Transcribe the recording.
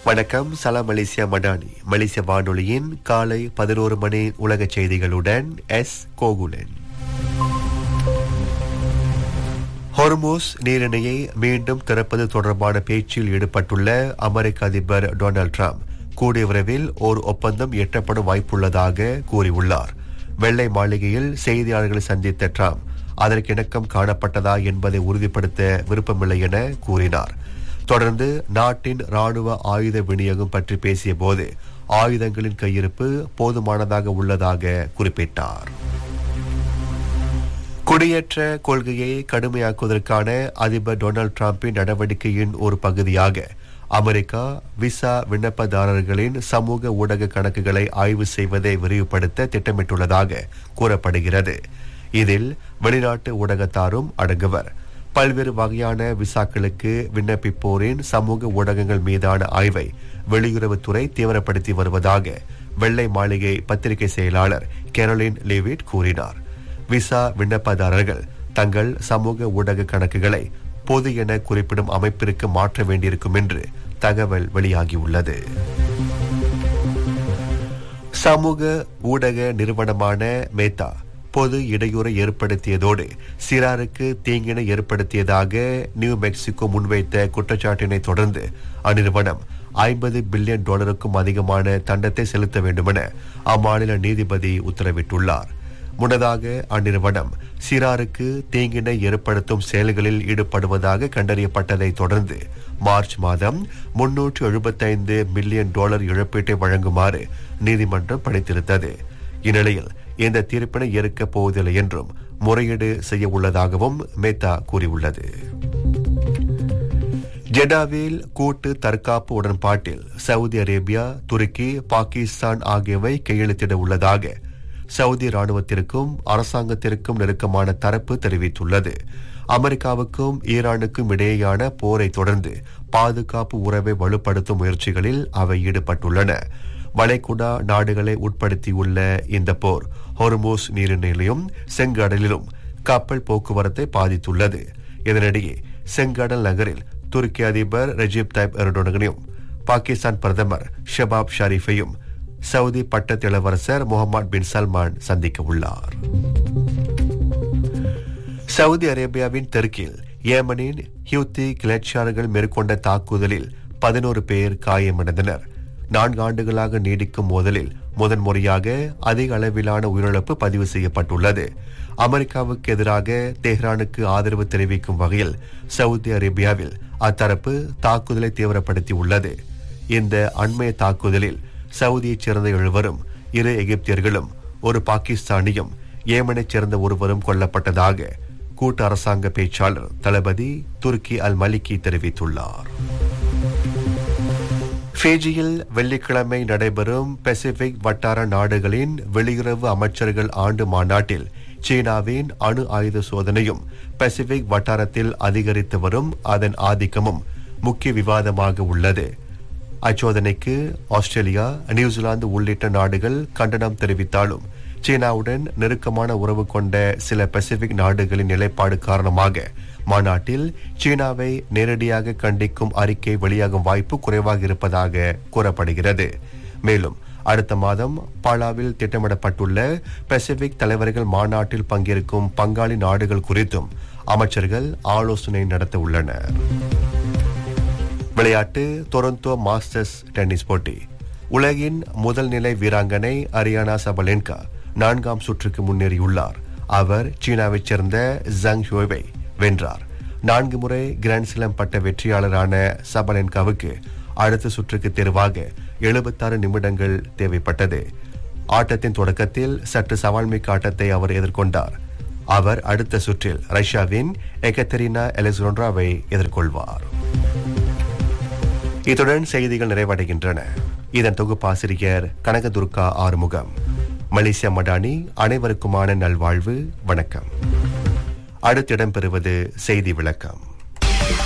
வணக்கம். சலாம் மலேசியா மடானி மலேசிய வானொலியின் காலை 11 மணி உலக செய்திகளுடன் எஸ் கோகுலன். ஹொர்மூஸ் நீரிணையை மீண்டும் திறப்பது தொடர்பான பேச்சில் ஈடுபட்டுள்ள அமெரிக்க அதிபர் டொனால்ட் ட்ரம்ப் கூடிய விரைவில் ஓர் ஒப்பந்தம் எட்டப்படும் வாய்ப்புள்ளதாக கூறியுள்ளார். வெள்ளை மாளிகையில் செய்தியாளர்களை சந்தித்த ட்ரம்ப் அதற்கு இணக்கம் காணப்பட்டதா என்பதை உறுதிப்படுத்த விருப்பமில்லை என கூறினார். தொடர்ந்து நாட்டின் ராணுவ ஆயுத விநியோகம் பற்றி பேசிய போது ஆயுதங்களின் கையிருப்பு போதுமானதாக உள்ளதாக குறிப்பிட்டார். குடியேற்ற கொள்கையை கடுமையாக்குவதற்கான அதிபர் டொனால்ட் டிரம்பின் நடவடிக்கையின் ஒரு பகுதியாக அமெரிக்கா விசா விண்ணப்பதாரர்களின் சமூக ஊடக கணக்குகளை ஆய்வு செய்வதை விரிவுபடுத்த திட்டமிட்டுள்ளதாக கூறப்படுகிறது. இதில் வெளிநாட்டு ஊடகத்தாரும் அடங்குவர். பல்வேறு வகையான விசாக்களுக்கு விண்ணப்பிப்போரின் சமூக ஊடகங்கள் மீதான ஆய்வை வெளியுறவுத்துறை தீவிரப்படுத்தி வருவதாக வெள்ளை மாளிகை பத்திரிகை செயலாளர் கேரோலின் லீவிட் கூறினார். விசா விண்ணப்பதாரர்கள் தங்கள் சமூக ஊடக கணக்குகளை பொது என குறிப்பிடும் அமைப்பிற்கு மாற்ற வேண்டியிருக்கும் என்று தகவல் வெளியாகியுள்ளது. சமூக ஊடக நிறுவனமான மேத்தா பொது இடையூறை ஏற்படுத்தியதோடு சிறாருக்கு தீங்கினை ஏற்படுத்தியதாக நியூ மெக்சிகோ முன்வைத்த குற்றச்சாட்டினை தொடர்ந்து அந்நிறுவனம் $50 பில்லியன் அதிகமான தண்டத்தை செலுத்த வேண்டுமென அம்மாநில நீதிபதி உத்தரவிட்டுள்ளார். முன்னதாக அந்நிறுவனம் சிறாருக்கு தீங்கினை ஏற்படுத்தும் செயல்களில் ஈடுபடுவதாக கண்டறியப்பட்டதை தொடர்ந்து மார்ச் மாதம் $375 மில்லியன் இழப்பீட்டை வழங்குமாறு நீதிமன்றம் பணித்திருந்தது. இந்நிலையில் இந்த தீர்ப்பினை ஏற்கப் போவதில்லை என்றும் முறையீடு செய்ய உள்ளதாகவும் மேத்தா கூறியுள்ளது. ஜெடாவில் கூட்டு தற்காப்பு உடன்பாட்டில் சவுதி அரேபியா, துருக்கி, பாகிஸ்தான் ஆகியவை கையெழுத்திட உள்ளதாக சவுதி ராணுவத்திற்கும் அரசாங்கத்திற்கும் நெருக்கமான தரப்பு தெரிவித்துள்ளது. அமெரிக்காவுக்கும் ஈரானுக்கும் இடையேயான போரை தொடர்ந்து பாதுகாப்பு உறவை வலுப்படுத்தும் முயற்சிகளில் அவை ஈடுபட்டுள்ளன. வளைகுடா நாடுகளை உட்படுத்தியுள்ள இந்த போர் ஹொர்மூஸ் நீரிணையிலும் செங்கடலிலும் கப்பல் போக்குவரத்தை பாதித்துள்ளது. இதனிடையே செங்கடல் நகரில் துருக்கி அதிபர் ரெஜிப் தாயிப் எர்டோகனையும் பாகிஸ்தான் பிரதமர் ஷபாப் ஷரீஃபையும் சவுதி பட்டத்து இளவரசர் முகமது பின் சல்மான் சந்திக்க உள்ளார். சவுதி அரேபியாவின் தெற்கில் ஏமனின் ஹியூத்தி கிளர்ச்சியாளர்கள் மேற்கொண்ட தாக்குதலில் 11 பேர் காயமடைந்தனர். 4 ஆண்டுகளாக நீடிக்கும் மோதலில் முதன்முறையாக அதிக அளவிலான உயிரிழப்பு பதிவு செய்யப்பட்டுள்ளது. அமெரிக்காவுக்கு எதிராக தெஹ்ரானுக்கு ஆதரவு தெரிவிக்கும் வகையில் சவுதி அரேபியாவில் அத்தரப்பு தாக்குதலை தீவிரப்படுத்தியுள்ளது. இந்த அண்மைய தாக்குதலில் சவுதியைச் சேர்ந்த 7 2 எகிப்தியர்களும் ஒரு பாகிஸ்தானியும் ஏமனைச் சேர்ந்த ஒருவரும் கொல்லப்பட்டதாக கூட்டு அரசாங்க பேச்சாளர் தளபதி துர்கி அல் மலிகி தெரிவித்துள்ளார். ஃபிஜியில் வெள்ளிக்கிழமை நடைபெறும் பசிபிக் வட்டார நாடுகளின் வெளியுறவு அமைச்சர்கள் ஆண்டு மாநாட்டில் சீனாவின் அணு ஆயுத சோதனையும் பசிபிக் வட்டாரத்தில் அதிகரித்து வரும் அதன் ஆதிக்கமும் முக்கிய விவாதமாக உள்ளது. அச்சோதனைக்கு ஆஸ்திரேலியா, நியூசிலாந்து உள்ளிட்ட நாடுகள் கண்டனம் தெரிவித்தாலும் சீனாவுடன் நெருக்கமான உறவு கொண்ட சில பசிபிக் நாடுகளின் நிலைப்பாடு காரணமாக மாநாட்டில் சீனாவை நேரடியாக கண்டிக்கும் அறிக்கை வெளியாகும் வாய்ப்பு குறைவாக இருப்பதாக கூறப்படுகிறது. மேலும் அடுத்த மாதம் பாலாவில் திட்டமிடப்பட்டுள்ள பசிபிக் தலைவர்கள் மாநாட்டில் பங்கேற்கும் பங்காளி நாடுகள் குறித்தும் அமைச்சர்கள் ஆலோசனை நடத்த உள்ளனர். விளையாட்டு. டொரண்டோ மாஸ்டர்ஸ் டென்னிஸ் போட்டி. உலகின் முதல் நிலை வீராங்கனை அரியானா சபலென்கா 4ஆம் சுற்றுக்கு முன்னேறியுள்ளார். அவர் சீனாவைச் சேர்ந்த ஜங் ஹுவை வென்றார். 4 முறை கிராண்ட் ஸ்லாம் பட்ட வெற்றியாளரான சபலென்காவுக்கு அடுத்த சுற்றுக்கு தேர்வாக 76 நிமிடங்கள் தேவைப்பட்டது. ஆட்டத்தின் தொடக்கத்தில் சற்று சவால்மிக்க ஆட்டத்தை அவர் எதிர்கொண்டார். அவர் அடுத்த சுற்றில் ரஷ்யாவின் எகத்தெரினா அலெக்சாண்ட்ராவை எதிர்கொள்வார். இத்துடன் செய்திகள் நிறைவடைகின்றன. இதன் தொகுப்பாசிரியர் கனகதுர்கா ஆறுமுகம். மலேசியா மடானி அனைவருக்குமான நல்வாழ்வு. வணக்கம். அடுத்து இடம்பெறுவது செய்தி விளக்கம்.